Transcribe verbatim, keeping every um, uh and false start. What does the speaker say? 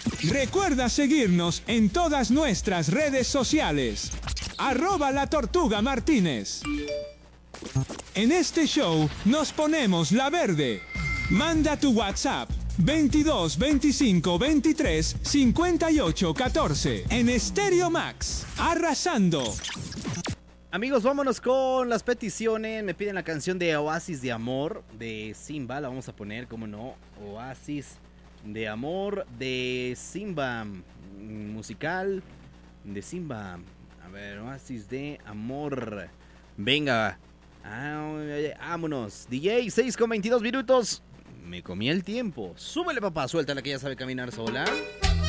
Recuerda seguirnos en todas nuestras redes sociales. Arroba la Tortuga Martínez. En este show nos ponemos la verde. Manda tu WhatsApp veintidós veinticinco veintitrés cincuenta y ocho catorce en Stereo Max. Arrasando. Amigos, vámonos con las peticiones. Me piden la canción de Oasis de Amor de Simba. La vamos a poner, como no, Oasis de Amor de Simba. Musical de Simba. A ver, Oasis de Amor. Venga. Ah, vámonos. D J, seis con veintidós minutos. Me comí el tiempo. Súbele, papá, suéltala que ya sabe caminar sola.